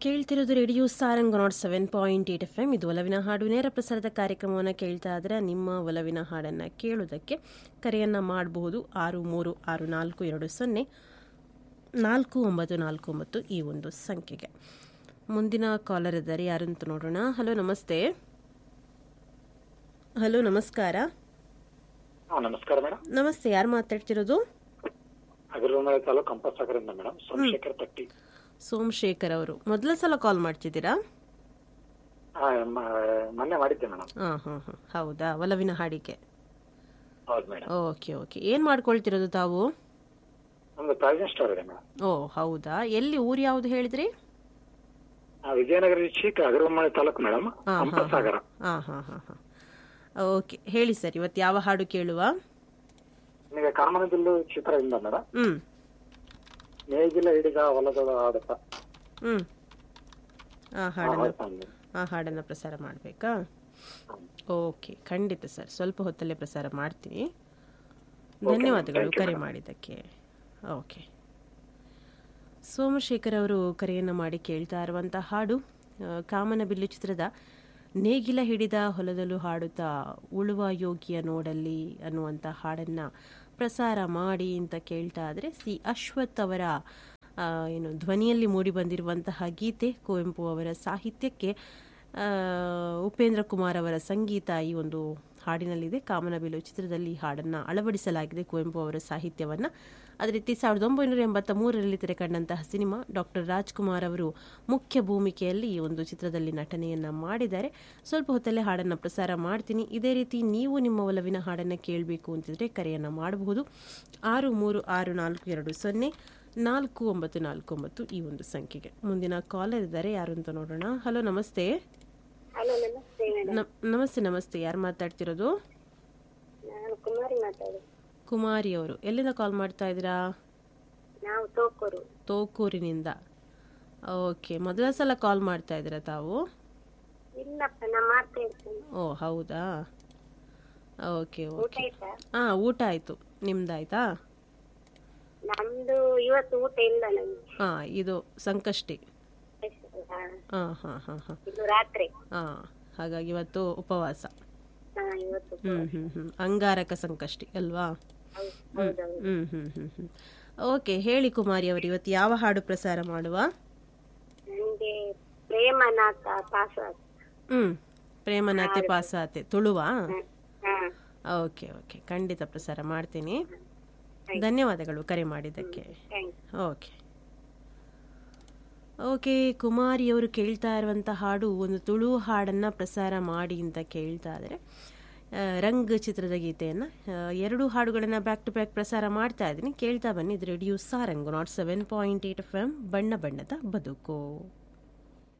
ಕೇಳ್ತಿರೋದು radio Sarang 7.8 FM. ಇದು ಒಲವಿನ ಹಾಡು ನೇರ ಪ್ರಸಾರದ ಕಾರ್ಯಕ್ರಮವನ್ನು ಕೇಳ್ತಾ ಇದ್ರೆ ನಿಮ್ಮ ಒಲವಿನ ಹಾಡನ್ನು ಕೇಳೋದಕ್ಕೆ ಕರೆಯನ್ನು ಮಾಡಬಹುದು. 6364204949 ಈ ಒಂದು ಸಂಖ್ಯೆಗೆ. ಮುಂದಿನ ಕಾಲರ್ ಇದ್ದಾರೆ, ಯಾರಂತ ನೋಡೋಣ. ಹಲೋ, ನಮಸ್ತೆ. ಹಲೋ, ನಮಸ್ಕಾರ. ನಮಸ್ಕಾರ ಮೇಡಮ್. ನಮಸ್ತೆ, ಯಾರು ಮಾತಾಡ್ತಿರೋದು? ಸೋಮಶೇಖರ್ ಅವರು ಮೊದಲ ಸಲ ಕಾಲ್ ಮಾಡ್ತಿದ್ದೀರಾ? ಮೊನ್ನೆ ಮಾಡಿದ್ದೆ ಮೇಡಮ್. ಹೌದಾ, ಒಲವಿನ ಹಾಡಿಕೆ. ಹೌದು ಮೇಡಮ್. Okay okay. ಏನ್ ಮಾಡ್ಕೊಳ್ತಿರೋದು ತಾವು? ನಮ್ದು ಪ್ರಾವಿಷನ್ ಸ್ಟೋರ್ ಇದೆ ಮೇಡಮ್. ಓ ಹೌದಾ, ಎಲ್ಲಿ, ಊರು ಯಾವ್ದು ಹೇಳಿದ್ರಿ? Vijayanagara district ಅಗರಮನೆ taluk madam, Hampasagara. Okay, ಹೇಳಿ ಸರ್, ಇವತ್ತು ಯಾವ ಹಾಡು ಕೇಳುವ? ನಿಮಗೆ ಕಾಮನಬಿಲ್ಲು ಚಿತ್ರದಿಂದ ಮೇಡಮ್. ನೇಗಿಲ ಹಿಡಿದ ಹೊಲದ ಆಡುತ್ತ. ಆ ಹಾಡನ್ನ ಪ್ರಸಾರ ಮಾಡ್ಬೇಕಾ? ಓಕೆ, ಖಂಡಿತ ಸರ್, ಸ್ವಲ್ಪ ಹೊತ್ತಲ್ಲೇ ಪ್ರಸಾರ ಮಾಡ್ತೀನಿ. ಧನ್ಯವಾದಗಳು ಕರೆ ಮಾಡಿದ್ದಕ್ಕೆ. ಓಕೆ, ಸೋಮಶೇಖರ್ ಅವರು ಕರೆಯನ್ನು ಮಾಡಿ ಕೇಳ್ತಾ ಇರುವಂಥ ಹಾಡು ಕಾಮನಬಿಲ್ಲು ಚಿತ್ರದ ನೇಗಿಲ ಹಿಡಿದ ಹೊಲದಲ್ಲೂ ಹಾಡುತ್ತಾ ಉಳುವ ಯೋಗಿಯ ನೋಡಲ್ಲಿ ಅನ್ನುವಂಥ ಹಾಡನ್ನು ಪ್ರಸಾರ ಮಾಡಿ ಅಂತ ಕೇಳ್ತಾ ಇದ್ರೆ ಸಿ ಅಶ್ವಥ್ ಅವರ ಏನು ಧ್ವನಿಯಲ್ಲಿ ಮೂಡಿ ಬಂದಿರುವಂತಹ ಗೀತೆ, ಕುವೆಂಪು ಅವರ ಸಾಹಿತ್ಯಕ್ಕೆ ಉಪೇಂದ್ರ ಕುಮಾರ್ ಅವರ ಸಂಗೀತ ಈ ಒಂದು ಹಾಡಿನಲ್ಲಿದೆ. ಕಾಮನಬಿಲ್ಲು ಚಿತ್ರದಲ್ಲಿ ಹಾಡನ್ನು ಅಳವಡಿಸಲಾಗಿದೆ, ಕುವೆಂಪು ಅವರ ಸಾಹಿತ್ಯವನ್ನು. ಅದೇ ರೀತಿ 1983ರಲ್ಲಿ ತೆರೆಕಂಡಂತಹ ಸಿನಿಮಾ, ಡಾಕ್ಟರ್ ರಾಜ್ಕುಮಾರ್ ಅವರು ಮುಖ್ಯ ಭೂಮಿಕೆಯಲ್ಲಿ ಈ ಒಂದು ಚಿತ್ರದಲ್ಲಿ ನಟನೆಯನ್ನು ಮಾಡಿದ್ದಾರೆ. ಸ್ವಲ್ಪ ಹೊತ್ತಲ್ಲೇ ಹಾಡನ್ನು ಪ್ರಸಾರ ಮಾಡ್ತೀನಿ. ಇದೇ ರೀತಿ ನೀವು ನಿಮ್ಮ ಒಲವಿನ ಹಾಡನ್ನು ಕೇಳಬೇಕು ಅಂತಿದ್ರೆ ಕರೆಯನ್ನು ಮಾಡಬಹುದು. 6364204949 ಈ ಒಂದು ಸಂಖ್ಯೆಗೆ. ಮುಂದಿನ ಕಾಲರ್ ಇದ್ದಾರೆ, ಯಾರು ಅಂತ ನೋಡೋಣ. ಹಲೋ, ನಮಸ್ತೆ. ನಮಸ್ತೆ ನಮಸ್ತೆ, ಯಾರು ಮಾತಾಡ್ತಿರೋದು? ಕುಮಾರಿ ಅವರು ಎಲ್ಲಿಂದ ಕಾಲ್ ಮಾಡ್ತಾ ಇದ್ದೀರಾ? ತೋಕೂರಿನಿಂದ. ಓಕೆ, ಮೊದಲ ಸಲ ಕಾಲ್ ಮಾಡ್ತಾ ಇದ್ದೀರಾ ತಾವು? ಓ ಹೌದಾ, ಓಕೆ ಓಕೆ. ಊಟ ಆಯ್ತು, ನಿಮ್ದಾಯ್ತಾ? ಇದು ಸಂಕಷ್ಟಿ. ಹಾಗಾಗಿ ಇವತ್ತು ಉಪವಾಸ. ಅಂಗಾರಕ ಸಂಕಷ್ಟಿ ಅಲ್ವಾ? ಓಕೆ, ಹೇಳಿ ಕುಮಾರಿ ಅವರು, ಇವತ್ತು ಯಾವ ಹಾಡು ಪ್ರಸಾರ ಮಾಡುವ? ಪ್ರೇಮನಾತೆ ಪಾಸಾತೆ ತುಳುವ. ಓಕೆ ಓಕೆ, ಖಂಡಿತ ಪ್ರಸಾರ ಮಾಡ್ತೀನಿ. ಧನ್ಯವಾದಗಳು ಕರೆ ಮಾಡಿದ್ದಕ್ಕೆ. ಓಕೆ ಓಕೆ, ಕುಮಾರಿಯವರು ಕೇಳ್ತಾ ಇರುವಂಥ ಹಾಡು ಒಂದು ತುಳು ಹಾಡನ್ನು ಪ್ರಸಾರ ಮಾಡಿ ಅಂತ ಕೇಳ್ತಾ ಇದ್ದಾರೆ. ರಂಗ್ ಚಿತ್ರದ ಗೀತೆಯನ್ನು, ಎರಡು ಹಾಡುಗಳನ್ನು ಬ್ಯಾಕ್ ಟು ಬ್ಯಾಕ್ ಪ್ರಸಾರ ಮಾಡ್ತಾ ಇದ್ದೀನಿ. ಕೇಳ್ತಾ ಬನ್ನಿ. ಇದು ರೇಡಿಯೋ ಸಾರಂಗ್ 7.8 FM, ಬಣ್ಣ ಬಣ್ಣದ ಬದುಕು.